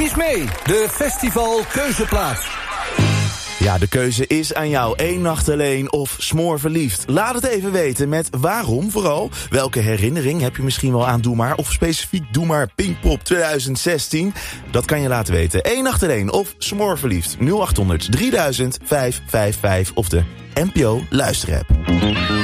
Kies mee, de Festival Keuzeplaat. Ja, de keuze is aan jou. 1 nacht alleen of smoor verliefd. Laat het even weten met waarom vooral. Welke herinnering heb je misschien wel aan Doe Maar? Of specifiek Doe Maar Pinkpop 2016? Dat kan je laten weten. 1 nacht alleen of smoor verliefd. 0800 3000 555 of de NPO Luisterapp.